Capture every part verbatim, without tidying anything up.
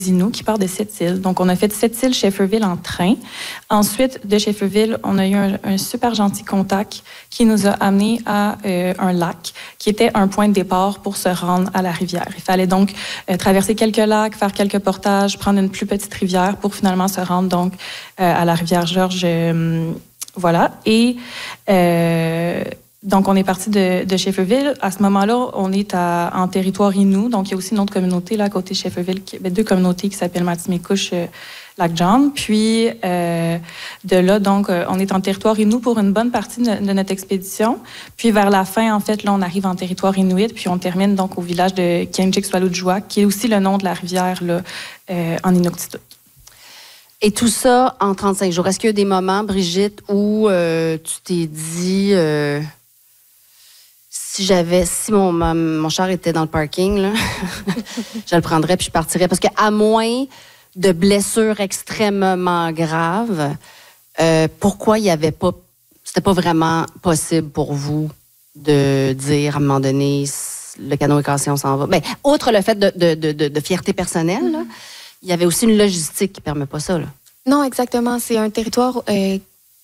Inuits qui part de Sept-Îles. Donc, on a fait Sept-Îles-Schefferville en train. Ensuite, de Schefferville, on a eu un, un super gentil contact qui nous a amenés à euh, un lac qui était un point de départ pour se rendre à la rivière. Il fallait donc euh, traverser quelques lacs, faire quelques portages, prendre une plus petite rivière pour finalement se rendre donc euh, à la rivière Georges. Euh, voilà. Et... Euh, Donc, on est parti de, de Schefferville. À ce moment-là, on est à, en territoire Innu. Donc, il y a aussi une autre communauté là, à côté de Schefferville, qui, ben, deux communautés qui s'appellent Matimekouche, euh, Lac-John. Puis, euh, de là, donc, euh, on est en territoire Innu pour une bonne partie de, de notre expédition. Puis, vers la fin, en fait, là, on arrive en territoire Inuit. Puis, on termine donc au village de Kianjik-Swalujjuaq, qui est aussi le nom de la rivière là, euh, en Inuktitut. Et tout ça en trente-cinq jours. Est-ce qu'il y a des moments, Brigitte, où euh, tu t'es dit... Euh... Si j'avais, si mon, mon char était dans le parking, là, je le prendrais puis je partirais. Parce qu'à moins de blessures extrêmement graves, euh, pourquoi il n'y avait pas, c'était pas vraiment possible pour vous de dire à un moment donné, le canot est cassé, on s'en va. Bien, outre le fait de, de, de, de, de fierté personnelle, là, il y avait aussi une logistique qui ne permet pas ça. Là. Non, exactement. C'est un territoire euh,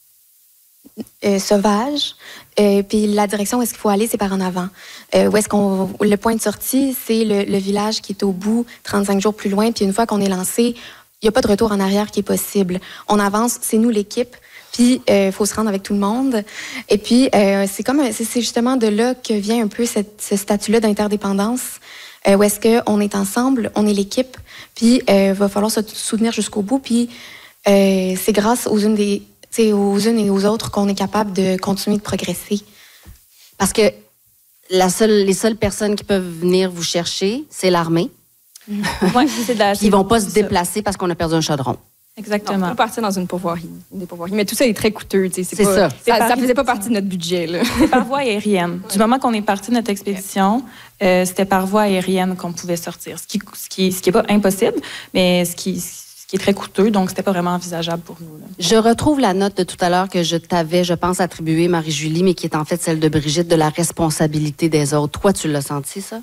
euh, sauvage. Euh, puis la direction où est-ce qu'il faut aller, c'est par en avant. Euh, où est-ce qu'on, le point de sortie, c'est le, le village qui est au bout, trente-cinq jours plus loin. Puis une fois qu'on est lancé, il n'y a pas de retour en arrière qui est possible. On avance, c'est nous l'équipe. Puis il euh, faut se rendre avec tout le monde. Et puis euh, c'est comme, c'est, c'est justement de là que vient un peu cette, ce statut-là d'interdépendance. Euh, où est-ce qu'on est ensemble, on est l'équipe. Puis il euh, va falloir se soutenir jusqu'au bout. Puis euh, c'est grâce aux unes des C'est aux unes et aux autres qu'on est capable de continuer de progresser. Parce que la seule, les seules personnes qui peuvent venir vous chercher, c'est l'armée. Mmh. Ouais, c'est de la, Ils ne vont pas se déplacer parce qu'on a perdu un chaudron. Exactement. Non, on peut partir dans une pourvoirie. Une pourvoirie. Mais tout ça est très coûteux. C'est, c'est pas, ça. Ça ne faisait pas partie de notre budget. Là. C'est par voie aérienne. Du moment qu'on est parti de notre expédition, euh, c'était par voie aérienne qu'on pouvait sortir. Ce qui ce qui, ce qui est pas impossible, mais ce qui... qui est très coûteux, donc c'était pas vraiment envisageable pour nous. Là. Je retrouve la note de tout à l'heure que je t'avais, je pense, attribuée, Marie-Julie, mais qui est en fait celle de Brigitte, de la responsabilité des autres. Toi, tu l'as senti, ça?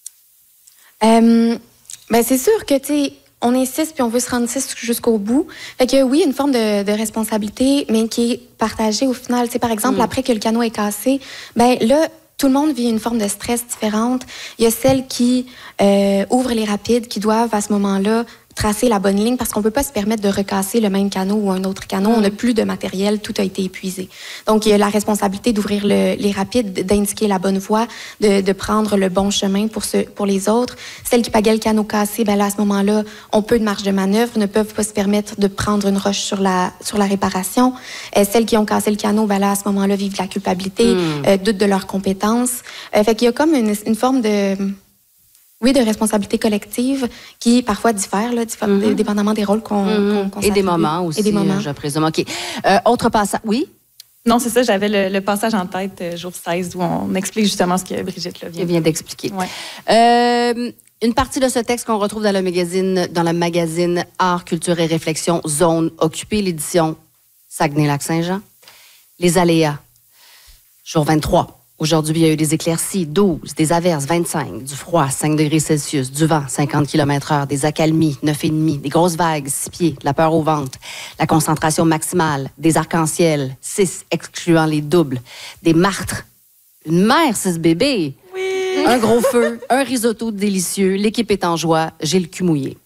Euh, ben c'est sûr que, tu sais, on est six, puis on veut se rendre six jusqu'au bout. Fait que oui, une forme de, de responsabilité, mais qui est partagée au final. Tu sais, par exemple, mmh. après que le canot est cassé, ben là, tout le monde vit une forme de stress différente. Il y a celles qui euh, ouvrent les rapides, qui doivent, à ce moment-là, tracer la bonne ligne parce qu'on ne peut pas se permettre de recasser le même canot ou un autre canot. Mm. On n'a plus de matériel, tout a été épuisé. Donc, il y a la responsabilité d'ouvrir le, les rapides, d'indiquer la bonne voie, de, de prendre le bon chemin pour, ce, pour les autres. Celles qui pagaient le canot cassé, ben là, à ce moment-là, ont peu de marge de manœuvre, ne peuvent pas se permettre de prendre une roche sur la, sur la réparation. Et celles qui ont cassé le canot, ben là, à ce moment-là, vivent de la culpabilité, mm. euh, doutent de leurs compétences. Euh, fait qu'il y a comme une, une forme de... Oui, de responsabilité collective qui parfois diffère, là, diffère mm-hmm. dépendamment des rôles qu'on, mm-hmm. qu'on, qu'on Et des moments aussi, Et des moments. je présume. OK. Euh, autre passage. Oui? Non, c'est ça, j'avais le, le passage en tête, euh, jour seize, où on explique justement ce que Brigitte là, vient, vient d'expliquer. Ouais. Euh, une partie de ce texte qu'on retrouve dans le magazine, dans le magazine Art, Culture et Réflexion, Zone Occupée, l'édition Saguenay-Lac-Saint-Jean. Les aléas. Jour vingt-trois. Aujourd'hui, il y a eu des éclaircies, douze, des averses, vingt-cinq, du froid, cinq degrés Celsius, du vent, cinquante kilomètres heure, des accalmies, neuf virgule cinq, des grosses vagues, six pieds, de la peur au ventre, la concentration maximale, des arcs-en-ciel, six, excluant les doubles, des martres, une mère, six bébés, oui. un gros feu, un risotto délicieux, l'équipe est en joie, j'ai le cul mouillé.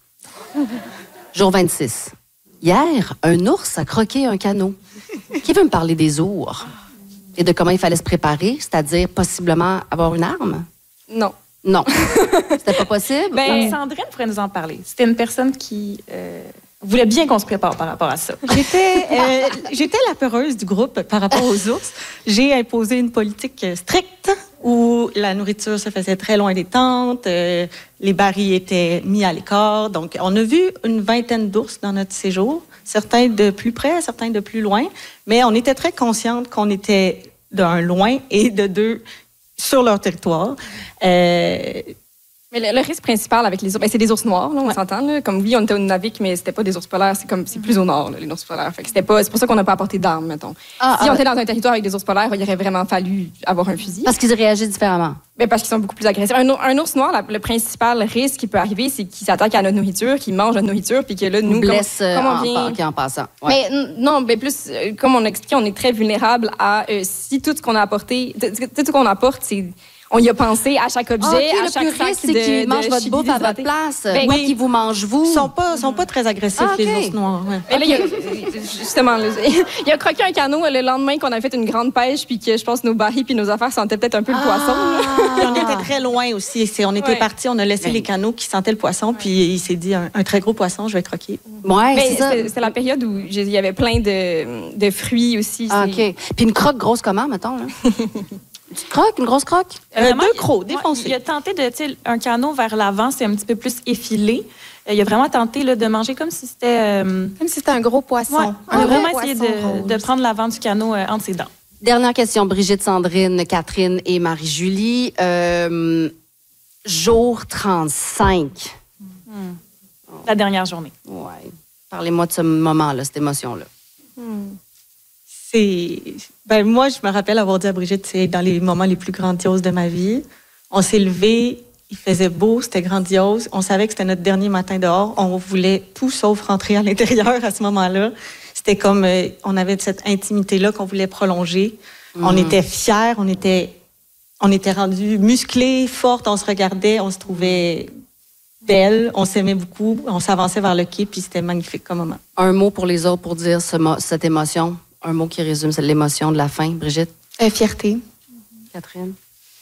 Jour vingt-six. Hier, un ours a croqué un canot. Qui veut me parler des ours? Et de comment il fallait se préparer, c'est-à-dire possiblement avoir une arme? Non. Non. C'était pas possible? Ben, Sandrine pourrait nous en parler. C'était une personne qui euh, voulait bien qu'on se prépare par rapport à ça. J'étais, euh, j'étais la peureuse du groupe par rapport aux ours. J'ai imposé une politique stricte où la nourriture se faisait très loin des tentes, euh, les barils étaient mis à l'écart. Donc, on a vu une vingtaine d'ours dans notre séjour. Certains de plus près, certains de plus loin, mais on était très consciente qu'on était d'un loin et de deux sur leur territoire. Euh, Mais le, le risque principal avec les ours, ben, c'est des ours noirs, là, on ouais. s'entend. Là. Comme oui, on était au Nunavik, mais c'était pas des ours polaires, c'est comme c'est plus au nord, là, les ours polaires. Fait que c'était pas, c'est pour ça qu'on n'a pas apporté d'armes, mettons. Ah, si ah, on était dans un territoire avec des ours polaires, il aurait vraiment fallu avoir un fusil. Parce qu'ils réagissent différemment. Ben, parce qu'ils sont beaucoup plus agressifs. Un, un ours noir, la, le principal risque qui peut arriver, c'est qu'il s'attaque à notre nourriture, qu'il mange notre nourriture, puis que là, nous, blesse comme, comme on vient... en, okay, en passant. Ouais. Mais non, ben plus, euh, comme on expliqué, on est très vulnérable à euh, si tout ce qu'on a apporté, tout ce qu'on apporte, c'est on y a pensé à chaque objet, okay, à chaque sac c'est de, qu'ils mangent votre bouffe à votre place. Ben, oui, qu'ils vous mangent vous. Ils sont pas, sont pas très agressifs, ah, okay. les ours noirs. Ouais. Mais là, il y a, justement, là, il a croqué un canot le lendemain qu'on a fait une grande pêche, puis que je pense que nos barils puis nos affaires sentaient peut-être un peu ah. le poisson. Puis on était très loin aussi. C'est, on était ouais. partis, on a laissé ouais. les canots qui sentaient le poisson, ouais. puis il s'est dit un, un très gros poisson, je vais croquer. Ouais, mais c'est, ça. c'est, c'est la période où il y avait plein de, de fruits aussi. Ah, OK. Puis une croque grosse comment, mettons, là? Une petite croque, une grosse croque? Euh, deux crocs, défoncés. Il a tenté de, tu sais, un canot vers l'avant, c'est un petit peu plus effilé. Il a vraiment tenté là, de manger comme si c'était... Euh... Comme si c'était un gros poisson. Ouais, on a vraiment essayé de, de prendre l'avant du canot euh, entre ses dents. Dernière question, Brigitte, Sandrine, Catherine et Marie-Julie. Euh, jour trente-cinq. Hmm. La dernière journée. Oui. Parlez-moi de ce moment-là, cette émotion-là. Hmm. C'est... Ben, moi, je me rappelle avoir dit à Brigitte, c'est dans les moments les plus grandioses de ma vie. On s'est levés, il faisait beau, c'était grandiose. On savait que c'était notre dernier matin dehors. On voulait tout sauf rentrer à l'intérieur à ce moment-là. C'était comme, euh, on avait cette intimité-là qu'on voulait prolonger. Mmh. On était fiers, on était, on était rendus musclés, fortes, on se regardait, on se trouvait belles, on s'aimait beaucoup, on s'avançait vers le quai, puis c'était magnifique comme moment. Un mot pour les autres pour dire ce mo- cette émotion? Un mot qui résume l'émotion de la fin, Brigitte? Euh, fierté. Catherine?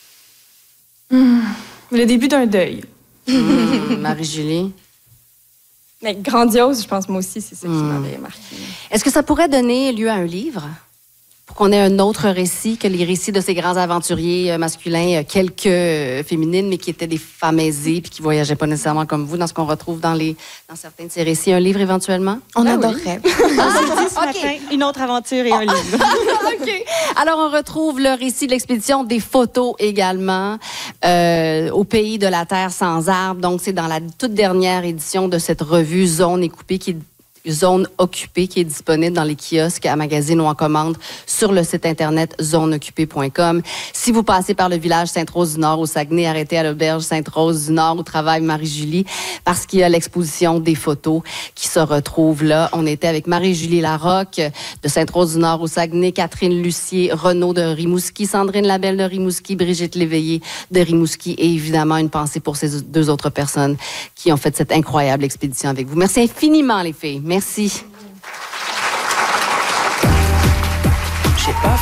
Mmh. Le début d'un deuil. Mmh. Marie-Julie? Mais grandiose, je pense, moi aussi, c'est ça qui mmh. m'avait marqué. Est-ce que ça pourrait donner lieu à un livre? Pour qu'on ait un autre récit que les récits de ces grands aventuriers masculins, quelques féminines, mais qui étaient des femmes aisées puis qui voyageaient pas nécessairement comme vous, dans ce qu'on retrouve dans, les, dans certains de ces récits. Un livre éventuellement? On ah, adorerait. Oui. Ah, ce okay. matin, une autre aventure et un livre. OK. Alors, on retrouve le récit de l'expédition, des photos également, euh, au pays de la Terre sans arbres. Donc, c'est dans la toute dernière édition de cette revue Zone et Coupée qui est Zone Occupée qui est disponible dans les kiosques à magazine ou en commande sur le site internet zone occupée point com. Si vous passez par le village Sainte-Rose-du-Nord au Saguenay, arrêtez à l'auberge Sainte-Rose-du-Nord où travaille Marie-Julie parce qu'il y a l'exposition des photos qui se retrouvent là. On était avec Marie-Julie Larocque de Sainte-Rose-du-Nord au Saguenay, Catherine Lucier, Renaud de Rimouski, Sandrine Labelle de Rimouski, Brigitte Léveillé de Rimouski et évidemment une pensée pour ces deux autres personnes qui ont fait cette incroyable expédition avec vous. Merci infiniment les filles. Merci.